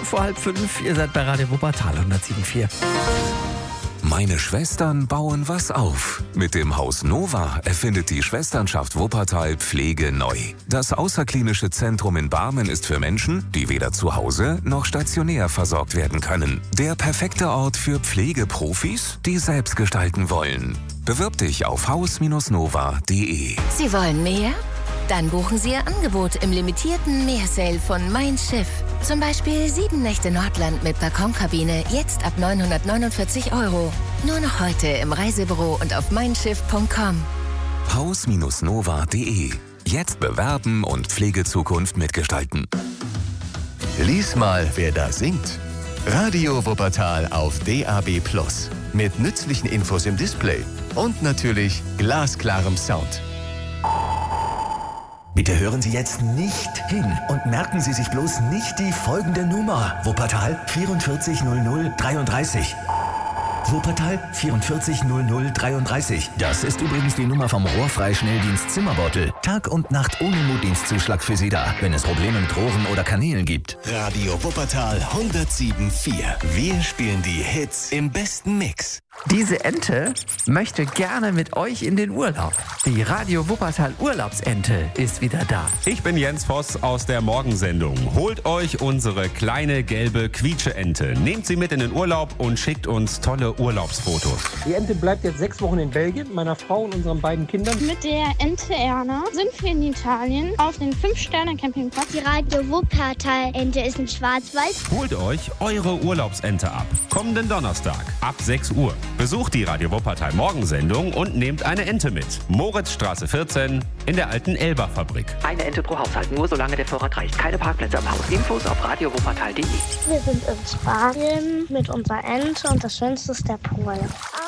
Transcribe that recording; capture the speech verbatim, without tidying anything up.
vor halb fünf. Ihr seid bei Radio Wuppertal hundertsieben Komma vier. Meine Schwestern bauen was auf. Mit dem Haus Nova erfindet die Schwesternschaft Wuppertal Pflege neu. Das außerklinische Zentrum in Barmen ist für Menschen, die weder zu Hause noch stationär versorgt werden können. Der perfekte Ort für Pflegeprofis, die selbst gestalten wollen. Bewirb dich auf haus nova punkt de. Sie wollen mehr? Dann buchen Sie Ihr Angebot im limitierten Meersale von Mein Schiff. Zum Beispiel sieben Nächte Nordland mit Balkonkabine, jetzt ab neunhundertneunundvierzig Euro. Nur noch heute im Reisebüro und auf mein schiff punkt com. haus nova punkt de. Jetzt bewerben und Pflegezukunft mitgestalten. Lies mal, wer da singt. Radio Wuppertal auf D A B plus. Mit nützlichen Infos im Display. Und natürlich glasklarem Sound. Bitte hören Sie jetzt nicht hin und merken Sie sich bloß nicht die folgende Nummer. Wuppertal vierundvierzig null null dreiunddreißig. Wuppertal vierundvierzig null null dreiunddreißig. Das ist übrigens die Nummer vom Rohrfreischnelldienst Zimmerbeutel. Tag und Nacht ohne Notdienstzuschlag für Sie da, wenn es Probleme mit Rohren oder Kanälen gibt. Radio Wuppertal hundertsieben Komma vier. Wir spielen die Hits im besten Mix. Diese Ente möchte gerne mit euch in den Urlaub. Die Radio Wuppertal Urlaubsente ist wieder da. Ich bin Jens Voss aus der Morgensendung. Holt euch unsere kleine gelbe Quietsche-Ente. Nehmt sie mit in den Urlaub und schickt uns tolle Urlaubsfotos. Die Ente bleibt jetzt sechs Wochen in Belgien, meiner Frau und unseren beiden Kindern. Mit der Ente Erna sind wir in Italien auf den fünf Sterne Campingplatz. Die Radio Wuppertal-Ente ist in Schwarzwald. Holt euch eure Urlaubsente ab. Kommenden Donnerstag ab sechs Uhr. Besucht die Radio Wuppertal Morgensendung und nehmt eine Ente mit. Moritzstraße vierzehn in der alten Elba-Fabrik. Eine Ente pro Haushalt, nur solange der Vorrat reicht. Keine Parkplätze im Haus. Infos auf radio wuppertal punkt de. Wir sind in Spanien mit unserer Ente und das Schönste ist der Pool.